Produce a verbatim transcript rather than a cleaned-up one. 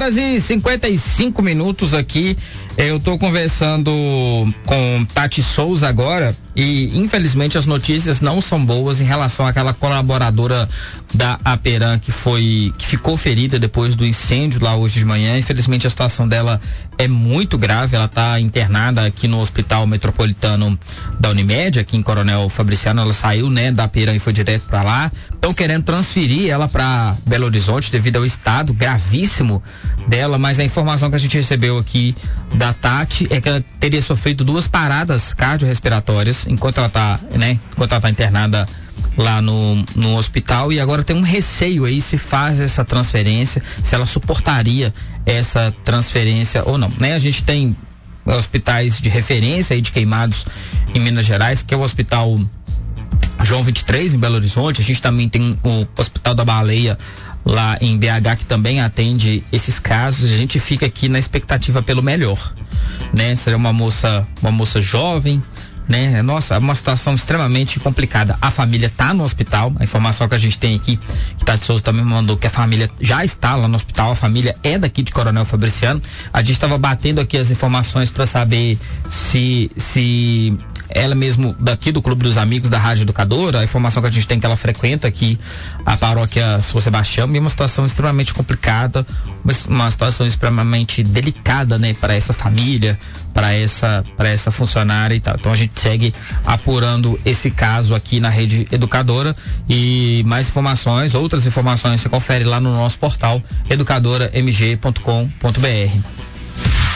horas e cinquenta e cinco minutos aqui. Eu tô conversando com Tati Souza agora e infelizmente as notícias não são boas em relação àquela colaboradora da Aperam que foi, que ficou ferida depois do incêndio lá hoje de manhã. Infelizmente a situação dela é muito grave, ela tá internada aqui no Hospital Metropolitano da Unimed, aqui em Coronel Fabriciano. Ela saiu, né, da Aperam e foi direto para lá. Estão querendo transferir ela para Belo Horizonte devido ao estado gravíssimo dela, mas a informação que a gente recebeu aqui da Tati é que ela teria sofrido duas paradas cardiorrespiratórias enquanto ela tá, né, enquanto ela tá internada lá no, no hospital, e agora tem um receio aí se faz essa transferência, se ela suportaria essa transferência ou não, né? A gente tem hospitais de referência aí de Queimados em Minas Gerais, que é o Hospital João vinte e três em Belo Horizonte. A gente também tem o Hospital da Baleia lá em B H, que também atende esses casos. A gente fica aqui na expectativa pelo melhor, né? Seria uma moça, uma moça jovem, né? Nossa, é uma situação extremamente complicada. A família tá no hospital, a informação que a gente tem aqui, que Tati Souza também mandou, que a família já está lá no hospital, a família é daqui de Coronel Fabriciano. A gente estava batendo aqui as informações para saber se se ela mesmo daqui do Clube dos Amigos da Rádio Educadora, a informação que a gente tem é que ela frequenta aqui a paróquia São Sebastião, e é uma situação extremamente complicada, uma, uma situação extremamente delicada, né, para essa família, para essa para essa funcionária e tal. Então a gente segue apurando esse caso aqui na Rede Educadora, e mais informações, outras informações você confere lá no nosso portal educadora m g ponto com ponto b r.